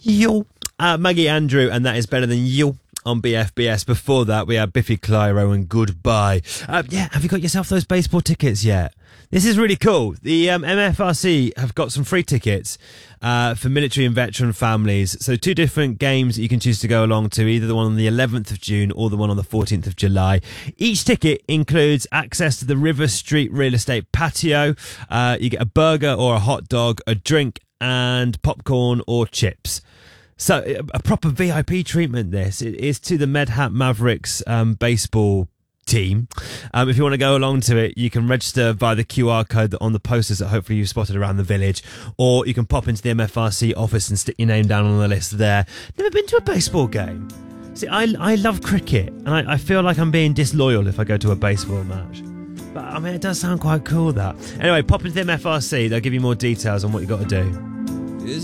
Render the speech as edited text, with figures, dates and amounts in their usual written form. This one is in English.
Yo. Maggie Andrew, and that is better than you on BFBS. Before that, we had Biffy Clyro and Goodbye. Have you got yourself those baseball tickets yet? This is really cool. The MFRC have got some free tickets for military and veteran families. So 2 different games that you can choose to go along to, either the one on the 11th of June or the one on the 14th of July. Each ticket includes access to the River Street Real Estate patio. You get a burger or a hot dog, a drink, and popcorn or chips. So a proper VIP treatment this. It is to the Medhat Mavericks baseball team. If you want to go along to it, you can register via the QR code on the posters that hopefully you've spotted around the village, or you can pop into the MFRC office and stick your name down on the list there. Never been to a baseball game? See, I love cricket, and I feel like I'm being disloyal if I go to a baseball match. But I mean, it does sound quite cool, that. Anyway, pop into the MFRC, they'll give you more details on what you've got to do.